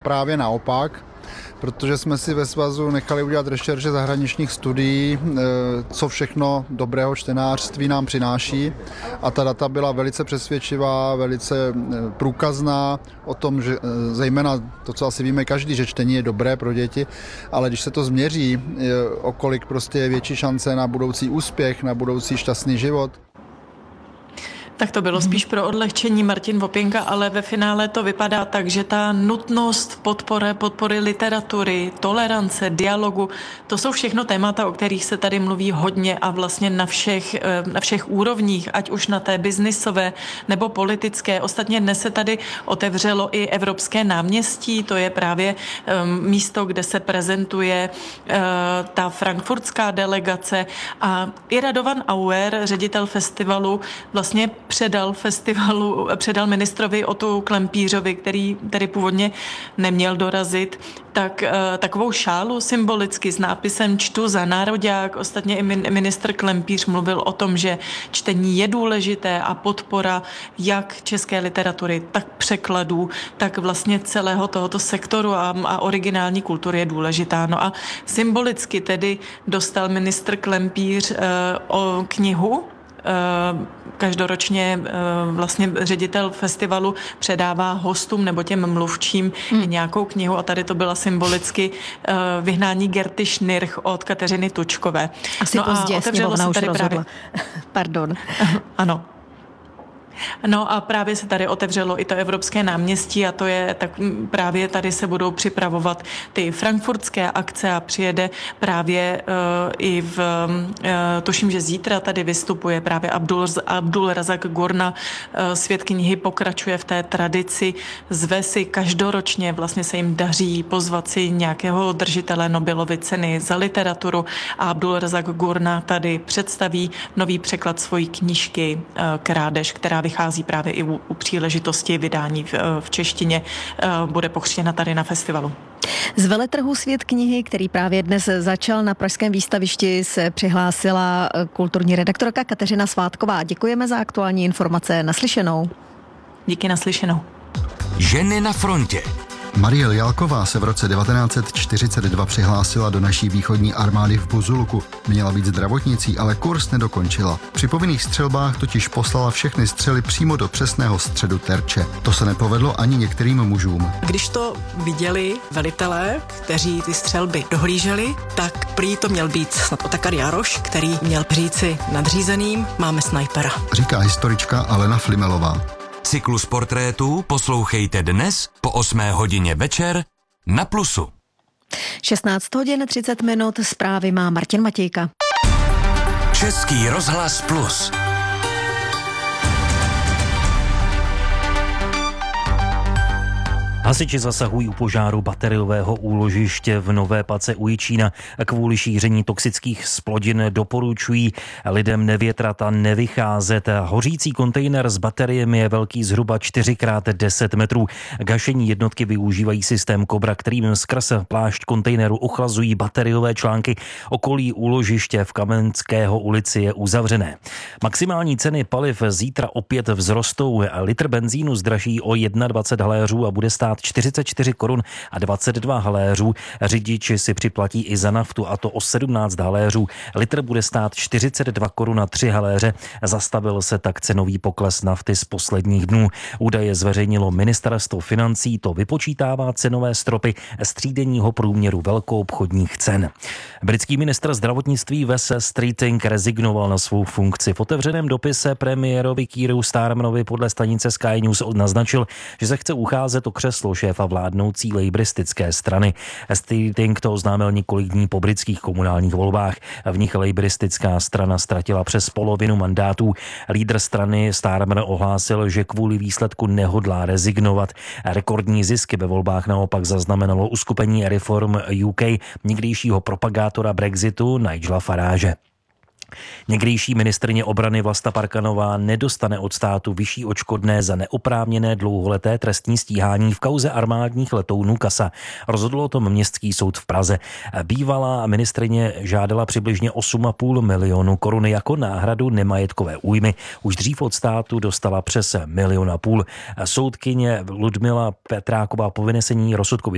právě naopak, protože jsme si ve svazu nechali udělat rešerše zahraničních studií, co všechno dobrého čtenářství nám přináší, a ta data byla velice přesvědčivá, velice průkazná o tom, že zejména to, co asi víme každý, že čtení je dobré pro děti, ale když se to změří, o kolik prostě je větší šance na budoucí úspěch, na budoucí šťastný život. Tak to bylo spíš pro odlehčení Martin Vopěnka, ale ve finále to vypadá tak, že ta nutnost podpory literatury, tolerance, dialogu, to jsou všechno témata, o kterých se tady mluví hodně a vlastně na všech úrovních, ať už na té biznisové nebo politické. Ostatně dnes se tady otevřelo i Evropské náměstí, to je právě místo, kde se prezentuje ta frankfurtská delegace, a i Radovan Auer, ředitel festivalu, vlastně předal ministrovi Otu Klempířovi, který tady původně neměl dorazit, tak takovou šálu symbolicky s nápisem Čtu za nároďák. Ostatně i ministr Klempíř mluvil o tom, že čtení je důležité a podpora jak české literatury, tak překladů, tak vlastně celého tohoto sektoru a originální kultury je důležitá. No a symbolicky tedy dostal ministr Klempíř o knihu. Každoročně vlastně ředitel festivalu předává hostům nebo těm mluvčím nějakou knihu, a tady to byla symbolicky Vyhnání Gerty Schnirch od Kateřiny Tučkové. Asi pozdě, sněmovna už rozhodla. Pardon. Ano. No a právě se tady otevřelo i to Evropské náměstí, a to je tak právě tady se budou připravovat ty frankfurtské akce a přijede právě i tuším, že zítra tady vystupuje právě Abdul Razak Gurna. Svět knihy pokračuje v té tradici, zve si každoročně, vlastně se jim daří pozvat si nějakého držitele Nobelovy ceny za literaturu, a Abdul Razak Gurna tady představí nový překlad svojí knížky Krádež, která vychází právě i u příležitosti vydání v češtině, bude pokřtěna tady na festivalu. Z veletrhu Svět knihy, který právě dnes začal na pražském výstavišti, se přihlásila kulturní redaktorka Kateřina Svátková. Děkujeme za aktuální informace. Naslyšenou. Díky, naslyšenou. Ženy na frontě. Marie Jalková se v roce 1942 přihlásila do naší východní armády v Buzulku. Měla být zdravotnicí, ale kurz nedokončila. Při povinných střelbách totiž poslala všechny střely přímo do přesného středu terče. To se nepovedlo ani některým mužům. Když to viděli velitelé, kteří ty střelby dohlíželi, tak prý to měl být snad Otakar Jaroš, který měl říci nadřízeným: máme snajpera. Říká historička Alena Flimelová. Cyklus portrétů poslouchejte dnes po 8 hodině večer na Plusu. 16 hodin 30 minut, zprávy má Martin Matějka. Český rozhlas Plus. Hasiči zasahují u požáru bateriového úložiště v Nové Pace u Jičína. Kvůli šíření toxických splodin doporučují lidem nevětrat a nevycházet. Hořící kontejner s bateriemi je velký zhruba 4x10 metrů. Gašení jednotky využívají systém Kobra, kterým skrz plášť kontejneru ochlazují bateriové články. Okolí úložiště v Kamenského ulici je uzavřené. Maximální ceny paliv zítra opět vzrostou. Litr benzínu zdraží o 21 haléřů a bude stát 44 korun a 22 haléřů. Řidiči si připlatí i za naftu, a to o 17 haléřů. Litr bude stát 42 korun a 3 haléře. Zastavil se tak cenový pokles nafty z posledních dnů. Údaje zveřejnilo Ministerstvo financí, to vypočítává cenové stropy z třídenního průměru velkoobchodních cen. Britský ministr zdravotnictví Wes Streeting rezignoval na svou funkci. V otevřeném dopise premiérovi Keeru Starmerovi podle stanice Sky News naznačil, že se chce ucházet o křeslo šéfa vládnoucí lejbristické strany. Streeting to oznámil několik dní po britských komunálních volbách. V nich lejbristická strana ztratila přes polovinu mandátů. Lídr strany Starmer ohlásil, že kvůli výsledku nehodlá rezignovat. Rekordní zisky ve volbách naopak zaznamenalo uskupení Reform UK někdejšího propagátora Brexitu Nigela Farage. Někdejší ministryně obrany Vlasta Parkanová nedostane od státu vyšší odškodné za neoprávněné dlouholeté trestní stíhání v kauze armádních letounů CASA. Rozhodl o tom Městský soud v Praze. Bývalá ministryně žádala přibližně 8,5 milionu korun jako náhradu nemajetkové újmy. Už dřív od státu dostala přes 1,5 milionu. Soudkyně Ludmila Petráková po vynesení rozsudku